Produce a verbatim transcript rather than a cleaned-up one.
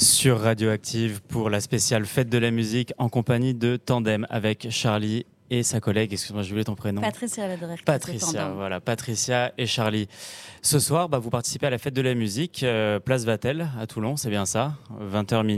sur Radioactive pour la spéciale Fête de la musique en compagnie de Tandem avec Charlie et sa collègue. Excuse-moi, j'ai oublié ton prénom. Patricia Ledrer. Patricia, voilà, Patricia et Charlie. Ce soir, bah, vous participez à la Fête de la musique, euh, place Vatel à Toulon, c'est bien ça, vingt heures minuit.